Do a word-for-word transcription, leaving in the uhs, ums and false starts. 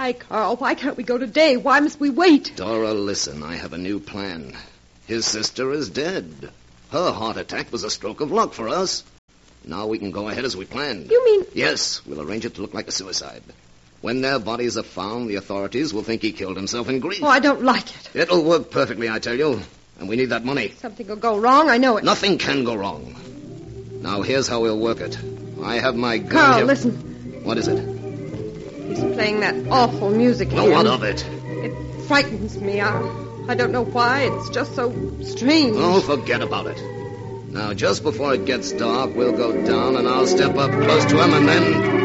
Why, Carl? Why can't we go today? Why must we wait? Dora, listen. I have a new plan. His sister is dead. Her heart attack was a stroke of luck for us. Now we can go ahead as we planned. You mean... Yes, we'll arrange it to look like a suicide. When their bodies are found, the authorities will think he killed himself in grief. Oh, I don't like it. It'll work perfectly, I tell you. And we need that money. Something will go wrong, I know it. Nothing can go wrong. Now, here's how we'll work it. I have my gun Carl, here. listen. What is it? He's playing that awful music again. Well, what of it? It frightens me. I, I don't know why. It's just so strange. Oh, forget about it. Now, just before it gets dark, we'll go down and I'll step up close to him and then...